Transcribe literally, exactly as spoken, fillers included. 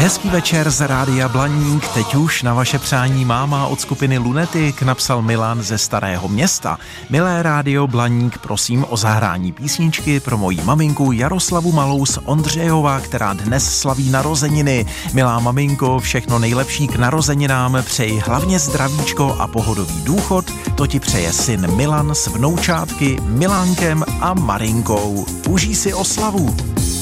Hezký večer z Rádia Blaník, teď už na vaše přání máma od skupiny Lunatic, napsal Milan ze Starého Města. Milé Rádio Blaník, prosím o zahrání písničky pro moji maminku Jaroslavu Malou z Ondřejova, která dnes slaví narozeniny. Milá maminko, všechno nejlepší k narozeninám, přeji hlavně zdravíčko a pohodový důchod, to ti přeje syn Milan s vnoučátky Milánkem a Marinkou. Užij si oslavu.